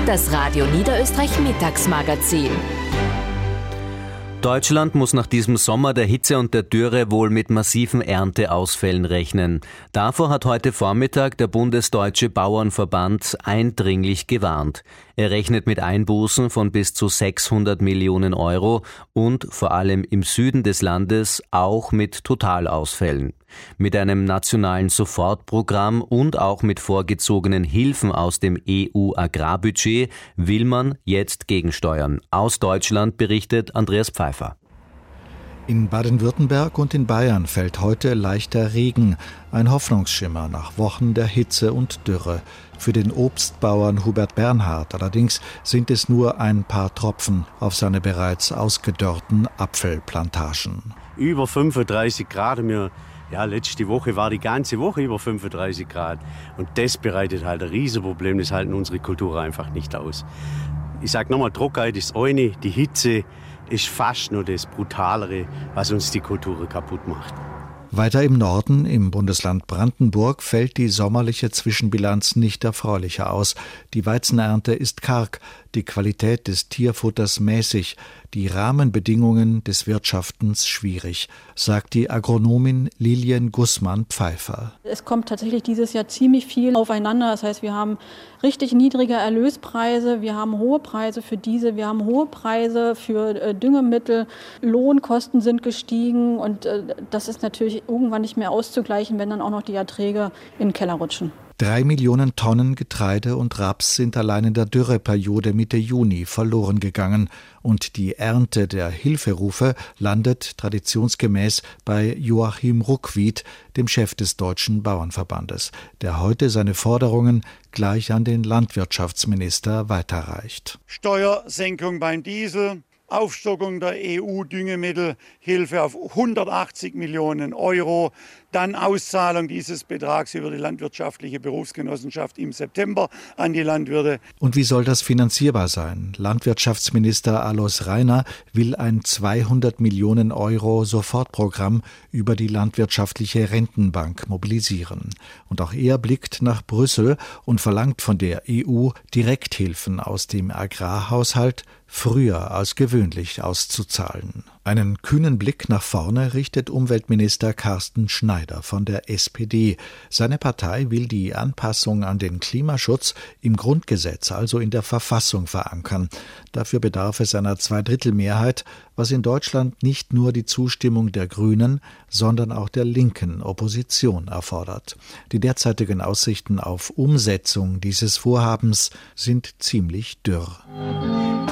Das Radio Niederösterreich Mittagsmagazin. Deutschland muss nach diesem Sommer der Hitze und der Dürre wohl mit massiven Ernteausfällen rechnen. Davor hat heute Vormittag der Bundesdeutsche Bauernverband eindringlich gewarnt. Er rechnet mit Einbußen von bis zu 600 Millionen Euro und vor allem im Süden des Landes auch mit Totalausfällen. Mit einem nationalen Sofortprogramm und auch mit vorgezogenen Hilfen aus dem EU-Agrarbudget will man jetzt gegensteuern. Aus Deutschland berichtet Andreas Pfeiffer. In Baden-Württemberg und in Bayern fällt heute leichter Regen, ein Hoffnungsschimmer nach Wochen der Hitze und Dürre. Für den Obstbauern Hubert Bernhard allerdings sind es nur ein paar Tropfen auf seine bereits ausgedörrten Apfelplantagen. Über 35 Grad. Letzte Woche war die ganze Woche über 35 Grad. Und das bereitet halt ein Riesenproblem. Das halten unsere Kulturen einfach nicht aus. Ich sage nochmal, Trockenheit ist eine, die Hitze ist fast nur das Brutalere, was uns die Kulturen kaputt macht. Weiter im Norden, im Bundesland Brandenburg, fällt die sommerliche Zwischenbilanz nicht erfreulicher aus. Die Weizenernte ist karg, die Qualität des Tierfutters mäßig, die Rahmenbedingungen des Wirtschaftens schwierig, sagt die Agronomin Lilian Gussmann-Pfeiffer. Es kommt tatsächlich dieses Jahr ziemlich viel aufeinander. Das heißt, wir haben richtig niedrige Erlöspreise, wir haben hohe Preise für Diesel, wir haben hohe Preise für Düngemittel, Lohnkosten sind gestiegen und das ist natürlich irgendwann nicht mehr auszugleichen, wenn dann auch noch die Erträge in den Keller rutschen. 3 Millionen Tonnen Getreide und Raps sind allein in der Dürreperiode Mitte Juni verloren gegangen. Und die Ernte der Hilferufe landet traditionsgemäß bei Joachim Ruckwied, dem Chef des Deutschen Bauernverbandes, der heute seine Forderungen gleich an den Landwirtschaftsminister weiterreicht. Steuersenkung beim Diesel, Aufstockung der EU-Düngemittelhilfe auf 180 Millionen Euro, dann Auszahlung dieses Betrags über die landwirtschaftliche Berufsgenossenschaft im September an die Landwirte. Und wie soll das finanzierbar sein? Landwirtschaftsminister Alois Rainer will ein 200 Millionen Euro Sofortprogramm über die landwirtschaftliche Rentenbank mobilisieren. Und auch er blickt nach Brüssel und verlangt von der EU Direkthilfen aus dem Agrarhaushalt früher als gewöhnlich auszuzahlen. Einen kühnen Blick nach vorne richtet Umweltminister Carsten Schneider von der SPD. Seine Partei will die Anpassung an den Klimaschutz im Grundgesetz, also in der Verfassung, verankern. Dafür bedarf es einer Zweidrittelmehrheit, was in Deutschland nicht nur die Zustimmung der Grünen, sondern auch der linken Opposition erfordert. Die derzeitigen Aussichten auf Umsetzung dieses Vorhabens sind ziemlich dürr.